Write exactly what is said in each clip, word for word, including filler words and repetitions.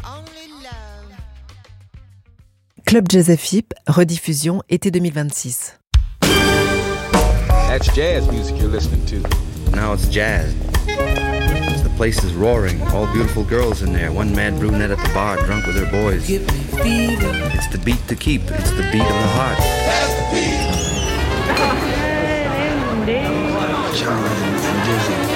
Club Jazz F I P, rediffusion été deux mille vingt-six. That's jazz music you're listening to. Now it's jazz. The place is roaring. All beautiful girls in there. One mad brunette at the bar, drunk with her boys. Give me fever. It's the beat to keep. It's the beat of the heart. That's the beat. John and Dizzy.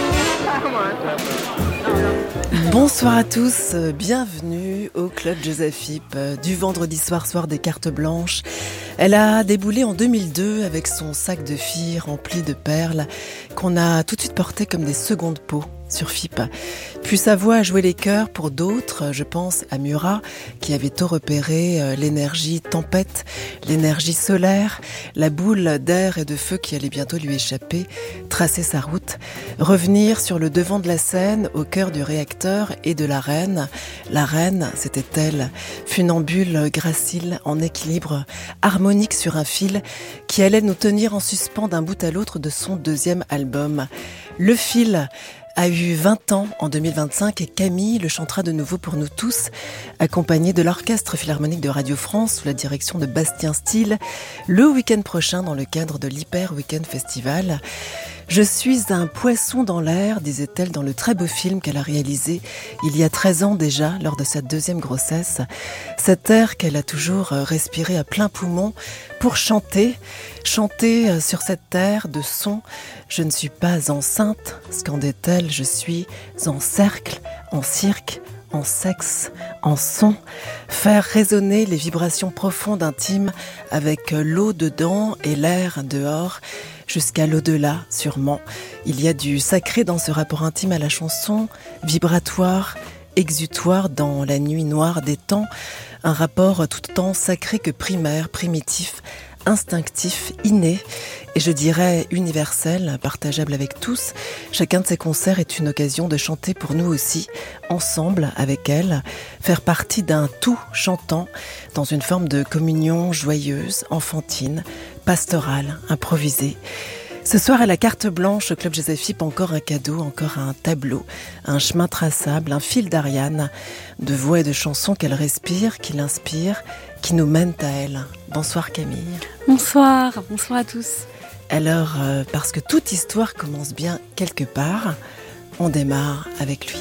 Bonsoir à tous, bienvenue au Club Jazz F I P du vendredi soir, soir des cartes blanches. Elle a déboulé en deux mille deux avec son sac de filles rempli de perles qu'on a tout de suite porté comme des secondes peaux sur F I P. Puis sa voix a joué les cœurs pour d'autres, je pense à Murat qui avait tôt repéré euh, l'énergie tempête, l'énergie solaire, la boule d'air et de feu qui allait bientôt lui échapper, tracer sa route, revenir sur le devant de la scène au cœur du réacteur et de l'arène. L'arène, c'était elle, funambule, gracile, en équilibre, harmonique sur un fil qui allait nous tenir en suspens d'un bout à l'autre de son deuxième album. Le fil a eu vingt ans en deux mille vingt-cinq et Camille le chantera de nouveau pour nous tous, accompagné de l'Orchestre Philharmonique de Radio France sous la direction de Bastien Steele, le week-end prochain dans le cadre de l'Hyper Weekend Festival. Je suis un poisson dans l'air, disait-elle dans le très beau film qu'elle a réalisé il y a treize ans déjà, lors de sa deuxième grossesse. Cet air qu'elle a toujours respiré à plein poumon pour chanter, chanter sur cette terre de son. Je ne suis pas enceinte, scandait-elle, je suis en cercle, en cirque, en sexe, en son, faire résonner les vibrations profondes intimes avec l'eau dedans et l'air dehors, jusqu'à l'au-delà, sûrement. Il y a du sacré dans ce rapport intime à la chanson, vibratoire, exutoire dans la nuit noire des temps, un rapport tout autant sacré que primaire, primitif, instinctif, inné, et je dirais universel, partageable avec tous. Chacun de ces concerts est une occasion de chanter pour nous aussi, ensemble avec elle, faire partie d'un tout chantant, dans une forme de communion joyeuse, enfantine, pastorale, improvisée. Ce soir à la carte blanche au Club Jazz F I P, encore un cadeau, encore un tableau, un chemin traçable, un fil d'Ariane, de voix et de chansons qu'elle respire, qui l'inspire, qui nous mènent à elle. Bonsoir Camille. Bonsoir, bonsoir à tous. Alors, euh, parce que toute histoire commence bien quelque part, on démarre avec lui.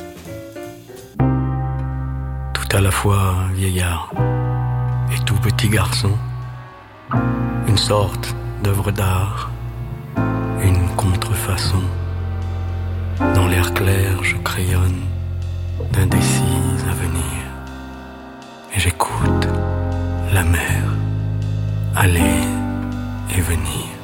Tout à la fois vieillard et tout petit garçon, une sorte d'œuvre d'art, une contrefaçon. Dans l'air clair, je crayonne d'indécis avenirs. Et j'écoute la mer aller et venir.